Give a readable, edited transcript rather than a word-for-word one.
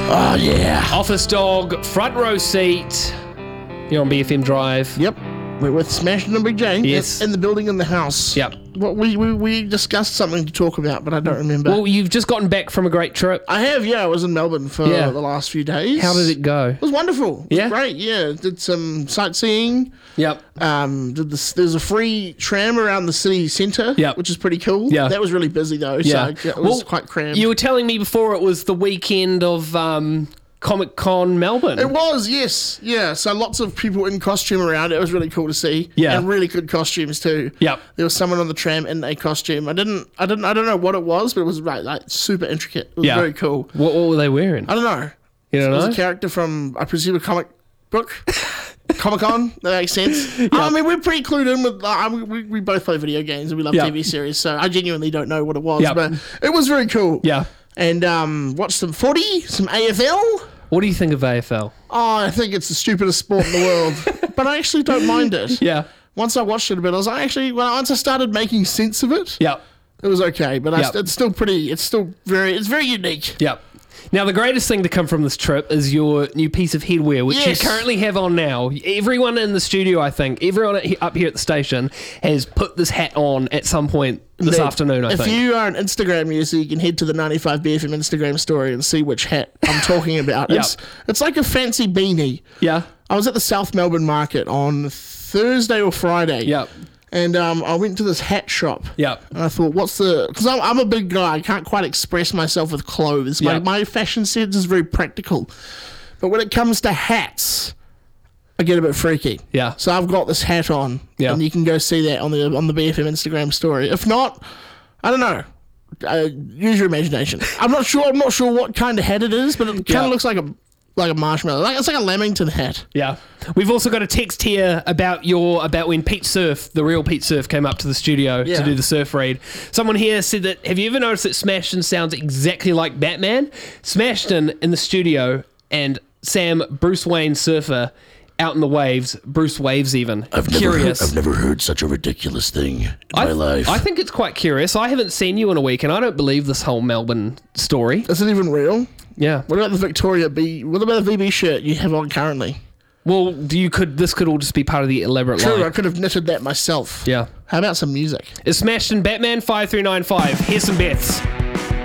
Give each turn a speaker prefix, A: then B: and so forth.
A: Oh, yeah.
B: Office Dog, front row seat. You're on BFM Drive.
A: Yep. We're with Smashing and Big J.
B: Yes.
A: In the building in the house.
B: Yep.
A: Well, we discussed something to talk about, but I don't remember.
B: Well, you've just gotten back from a great trip.
A: I have, yeah. I was in Melbourne for
B: Yeah.
A: the last few days.
B: How did it go?
A: It was wonderful. It was
B: Yeah?
A: great, yeah. Did some sightseeing.
B: Yep.
A: There's a free tram around the city centre,
B: Yep.
A: which is pretty cool.
B: Yeah.
A: That was really busy, though,
B: Yeah.
A: so it was quite cramped.
B: You were telling me before it was the weekend of Comic Con Melbourne.
A: It was, yes. Yeah, so lots of people in costume around. It was really cool to see.
B: Yeah.
A: And really good costumes too.
B: Yep.
A: There was someone on the tram in a costume. I don't know what it was, but it was like super intricate. It was very cool.
B: What were they wearing?
A: I don't know.
B: You don't
A: It was
B: know?
A: a character from, I presume, a comic book. Comic-Con, that makes sense. I mean, we're pretty clued in with, we both play video games and we love
B: Yeah.
A: TV series, so I genuinely don't know what it was,
B: Yeah.
A: but it was very cool.
B: Yeah.
A: And watched some footy, some AFL.
B: What do you think of AFL?
A: Oh, I think it's the stupidest sport in the world, but I actually don't mind it.
B: Yeah.
A: Once I watched it a bit, I was like, once I started making sense of it,
B: Yep.
A: it was okay. But
B: Yep.
A: it's very unique.
B: Yep. Now, the greatest thing to come from this trip is your new piece of headwear, which
A: Yes.
B: you currently have on now. Everyone in the studio, I think, everyone up here at the station has put this hat on at some point this afternoon, I
A: If
B: think.
A: you are an Instagram user, you can head to the 95BFM Instagram story and see which hat I'm talking about.
B: Yep.
A: It's like a fancy beanie.
B: Yeah.
A: I was at the South Melbourne market on Thursday or Friday.
B: Yep.
A: And I went to this hat shop.
B: Yep.
A: And I thought, because I'm a big guy, I can't quite express myself with clothes.
B: Yep.
A: My fashion sense is very practical. But when it comes to hats, I get a bit freaky.
B: Yeah.
A: So I've got this hat on.
B: Yeah.
A: And you can go see that on the BFM Instagram story. If not, I don't know. Use your imagination. I'm not sure what kind of hat it is, but it kind
B: Yeah.
A: of looks like a marshmallow. It's like a Lamington hat.
B: Yeah. We've also got a text here about when Pete Surf, the real Pete Surf, came up to the studio to do the surf read. Someone here said that, have you ever noticed that Smashton sounds exactly like Batman? Smashton in the studio and Sam, Bruce Wayne surfer, out in the waves, Bruce Waves even.
A: I've never heard such a ridiculous thing in my life.
B: I think it's quite curious. I haven't seen you in a week and I don't believe this whole Melbourne story.
A: Is it even real?
B: Yeah.
A: What about the Victoria B? What about the VB shirt you have on currently?
B: Well, this could all just be part of the elaborate
A: True,
B: line.
A: I could have knitted that myself.
B: Yeah.
A: How about some music?
B: It's Smashed in Batman 5395. Here's some bets.